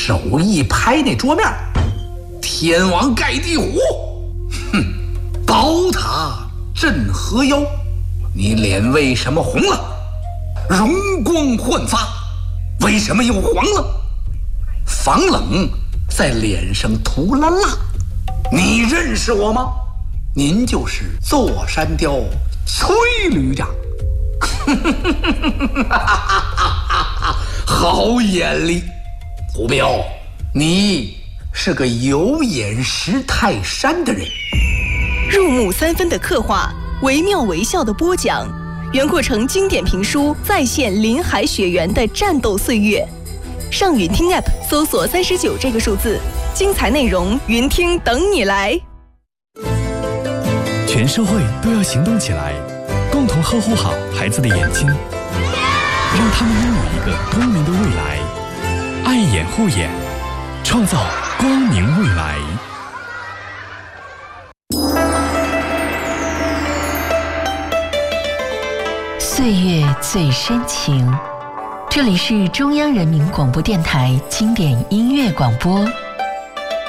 手一拍那桌面，天王盖地虎，哼，宝塔镇河妖，你脸为什么红了？容光焕发，为什么又黄了？防冷在脸上涂了蜡，你认识我吗？您就是座山雕崔旅长。好眼力，胡彪，你是个有眼识泰山的人。 入木三分的刻画，惟妙惟肖的播讲，袁阔成经典评书再现林海雪原的战斗岁月。上云听 App 搜索39这个数字，精彩内容云听等你来。 全社会都要行动起来，共同呵护好孩子的眼睛，让他们拥有一个光明的未来。爱眼护眼，创造光明未来。 岁月最深情，这里是中央人民广播电台经典音乐广播。